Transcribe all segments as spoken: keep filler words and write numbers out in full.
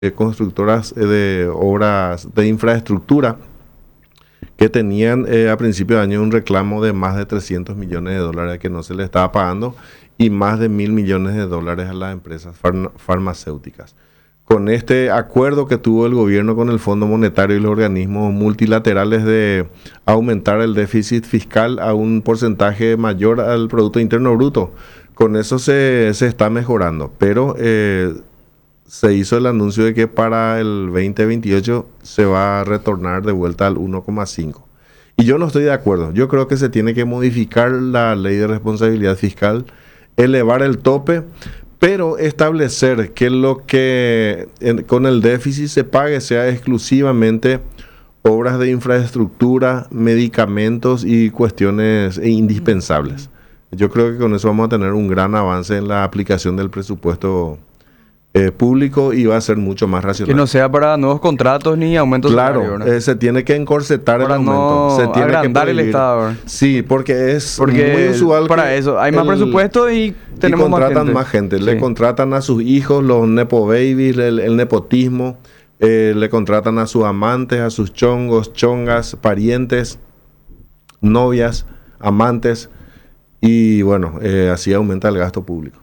eh, constructoras eh, de obras de infraestructura que tenían eh, a principio de año un reclamo de más de trescientos millones de dólares que no se le estaba pagando y más de mil millones de dólares a las empresas farma- farmacéuticas. Con este acuerdo que tuvo el gobierno con el Fondo Monetario y los organismos multilaterales de aumentar el déficit fiscal a un porcentaje mayor al Producto Interno Bruto, con eso se, se está mejorando, pero eh, se hizo el anuncio de que para el veinte veintiocho se va a retornar de vuelta al uno coma cinco. Y yo no estoy de acuerdo. Yo creo que se tiene que modificar la ley de responsabilidad fiscal, elevar el tope, pero establecer que lo que en, con el déficit se pague sea exclusivamente obras de infraestructura, medicamentos y cuestiones indispensables. Yo creo que con eso vamos a tener un gran avance en la aplicación del presupuesto Eh, público y va a ser mucho más racional. Que no sea para nuevos contratos ni aumentos Claro, salarios, eh, se tiene que encorsetar para el aumento. no Se tiene agrandar que el prohibir. Estado, ¿verdad? Sí, porque es Porque muy usual para que eso hay más el- presupuesto y tenemos y contratan más gente. más gente. Le Sí. contratan a sus hijos, los nepo babies, el, el nepotismo. Eh, le contratan a sus amantes, a sus chongos, chongas, parientes, novias, amantes. Y bueno, eh, así aumenta el gasto público.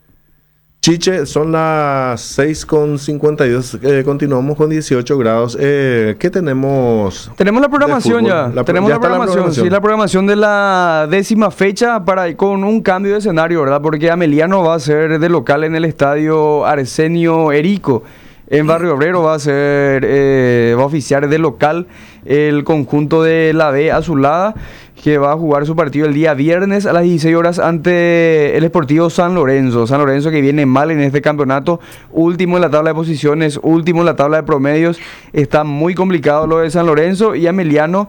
Chiche, son las seis con cincuenta y dos, eh, continuamos con dieciocho grados. Eh, ¿Qué tenemos? Tenemos la programación de ya. fútbol? La- Tenemos ya la está la programación, programación. sí, la programación de la décima fecha para ir con un cambio de escenario, ¿verdad? Porque Ameliano va a ser de local en el estadio Arsenio Erico. En Barrio Obrero va a ser, eh, va a oficiar de local el conjunto de la B Azulada, que va a jugar su partido el día viernes a las dieciséis horas ante el Sportivo San Lorenzo. San Lorenzo que viene mal en este campeonato, último en la tabla de posiciones, último en la tabla de promedios. Está muy complicado lo de San Lorenzo y Ameliano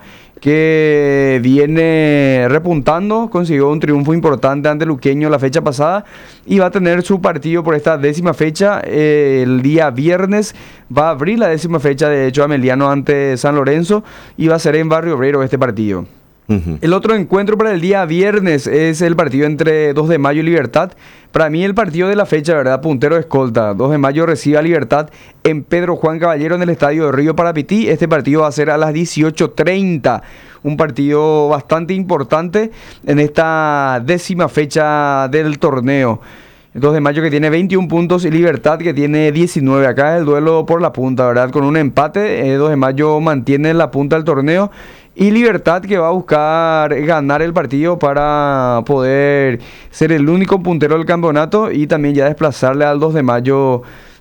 que viene repuntando, consiguió un triunfo importante ante Luqueño la fecha pasada y va a tener su partido por esta décima fecha eh, el día viernes. Va a abrir la décima fecha, de hecho, Ameliano ante San Lorenzo y va a ser en Barrio Obrero este partido. Ujú. El otro encuentro para el día viernes es el partido entre dos de mayo y Libertad. Para mí el partido de la fecha, ¿verdad? Puntero escolta. dos de mayo recibe a Libertad en Pedro Juan Caballero en el estadio de Río Parapití. Este partido va a ser a las dieciocho treinta. Un partido bastante importante en esta décima fecha del torneo. dos de mayo que tiene veintiún puntos y Libertad que tiene diecinueve. Acá es el duelo por la punta, ¿verdad? Con un empate, eh, dos de mayo mantiene la punta del torneo. Y Libertad que va a buscar ganar el partido para poder ser el único puntero del campeonato y también ya desplazarle al dos de mayo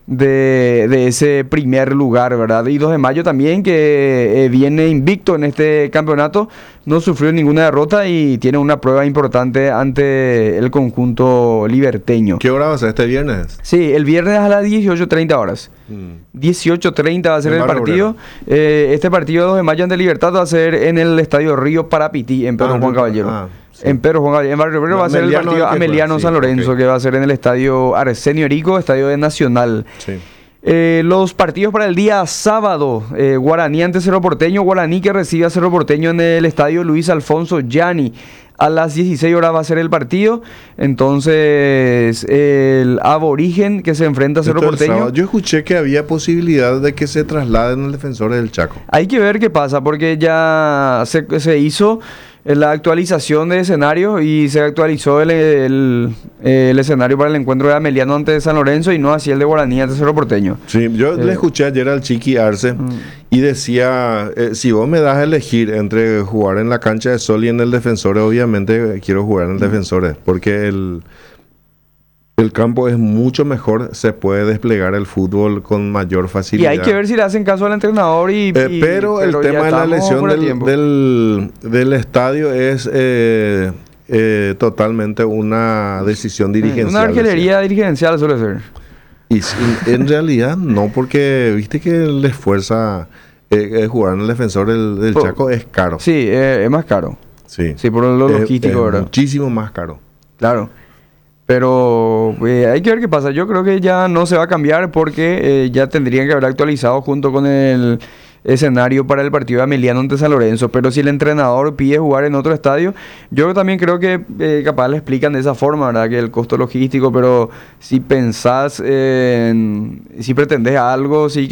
de, de ese primer lugar, ¿verdad? Y dos de mayo también que eh, viene invicto en este campeonato, no sufrió ninguna derrota y tiene una prueba importante ante el conjunto liberteño. ¿Qué hora va a ser este viernes? Sí, el viernes a las dieciocho treinta horas. Mm. dieciocho treinta va a ser En el Barrio partido. Eh, este partido dos de mayo ante Libertad va a ser en el Estadio Río Parapití, en Pedro Ah, Juan no, Caballero. ah, sí. En Pedro Juan Caballero. En Barrio Obrero No, va a ser el Ameliano partido es que Ameliano juega, sí, San Lorenzo, ok. que va a ser en el Estadio Arsenio Erico, Estadio de Nacional. Sí. Eh, los partidos para el día sábado, eh, Guaraní ante Cerro Porteño, Guaraní que recibe a Cerro Porteño en el estadio Luis Alfonso Gianni. A las dieciséis horas va a ser el partido. Entonces, el Aborigen que se enfrenta a Cerro Esto el Porteño. sábado. Yo escuché que había posibilidad de que se trasladen al Defensores del Chaco. Hay que ver qué pasa, porque ya se, se hizo la actualización de escenario y se actualizó el, el, el escenario para el encuentro de Ameliano ante San Lorenzo y no así el de Guaraní ante Cerro Porteño. Sí, yo Eh. le escuché ayer al Chiqui Arce Mm. y decía, eh, si vos me das a elegir entre jugar en la cancha de Sol y en el Defensores, obviamente eh, quiero jugar en el Defensores, porque el, el campo es mucho mejor, se puede desplegar el fútbol con mayor Y facilidad. hay que ver si le hacen caso al entrenador y... Eh, y- pero el ya tema de la estamos lesión fuera de del, tiempo. del, del estadio es eh, eh, totalmente una decisión dirigencial. Una arquería dirigencial suele ser. Y si- en realidad no, porque viste que le esfuerza eh, eh, jugar en el Defensor del, del Po- Chaco es caro. Sí, eh, es más caro. Sí, Sí, por lo Es- logístico, es ¿verdad? muchísimo más caro. Claro. Pero eh, hay que ver qué pasa. Yo creo que ya no se va a cambiar porque eh, ya tendrían que haber actualizado junto con el escenario para el partido de Ameliano ante San Lorenzo, pero si el entrenador pide jugar en otro estadio, yo también creo que eh, capaz le explican de esa forma, ¿verdad? Que el costo logístico, pero si pensás, eh, en, si pretendés algo, si